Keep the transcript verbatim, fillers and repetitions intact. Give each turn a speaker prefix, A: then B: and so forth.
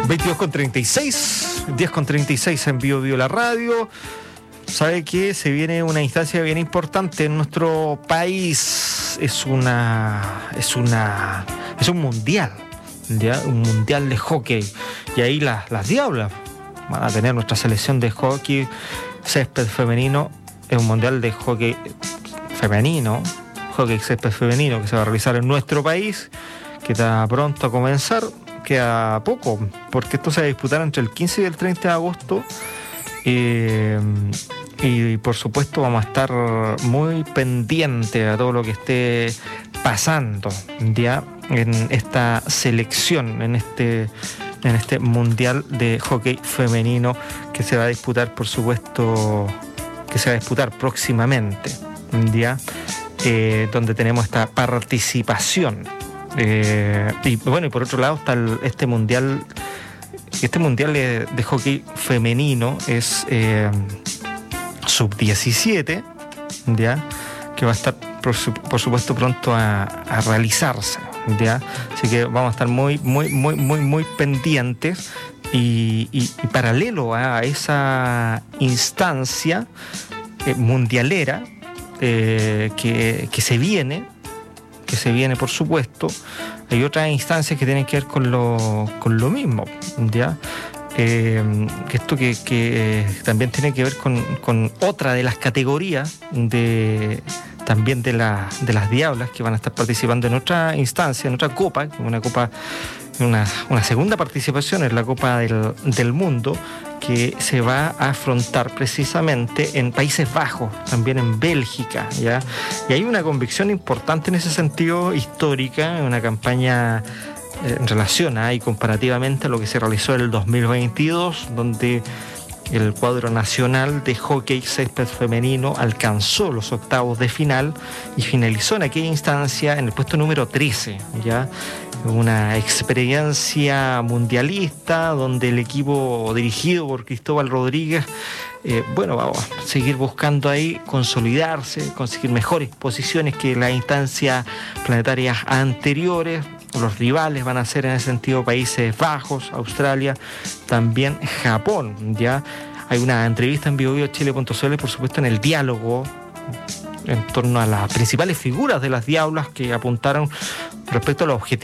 A: veintidós con treinta y seis, diez con treinta y seis en Bio Bio la radio. Sabe que se viene una instancia bien importante en nuestro país. Es una. Es una. Es un mundial. ¿Ya? Un mundial de hockey. Y ahí las, las diablas van a tener nuestra selección de hockey césped femenino. Es un mundial de hockey femenino. Hockey césped femenino que se va a realizar en nuestro país, que está pronto a comenzar. Queda poco, porque esto se va a disputar entre el quince y el treinta de agosto. Eh, y por supuesto vamos a estar muy pendientes a todo lo que esté pasando ya en esta selección, en este, en este mundial de hockey femenino que se va a disputar, por supuesto, que se va a disputar próximamente, ya, eh, donde tenemos esta participación. Eh, y bueno, y por otro lado está el, este mundial. Este mundial de, de hockey femenino es eh, sub diecisiete, ya, que va a estar por, su, por supuesto pronto a, a realizarse, ya. Así que vamos a estar muy, muy, muy, muy, muy pendientes y, y, y paralelo a esa instancia eh, mundialera eh, que, que se viene. que se viene, por supuesto, hay otras instancias que tienen que ver con lo, con lo mismo, ¿ya? Eh, esto que, que eh, también tiene que ver con, con otra de las categorías de también de, la, de las diablas que van a estar participando en otra instancia, en otra copa, una copa, una, una segunda participación en la Copa del, del Mundo, que se va a afrontar precisamente en Países Bajos, también en Bélgica, ¿ya? Y hay una convicción importante en ese sentido, histórica, una campaña eh, en relación a y comparativamente a lo que se realizó en el dos mil veintidós, donde el cuadro nacional de hockey césped femenino alcanzó los octavos de final y finalizó en aquella instancia en el puesto número trece, ¿ya? Una experiencia mundialista donde el equipo dirigido por Cristóbal Rodríguez, eh, bueno, vamos a seguir buscando ahí consolidarse, conseguir mejores posiciones que las instancias planetarias anteriores. Los rivales van a ser en ese sentido Países Bajos, Australia, también Japón, ¿ya? Hay una entrevista en bio bio chile punto c l, por supuesto, en el diálogo en torno a las principales figuras de las diablas que apuntaron respecto a los objetivos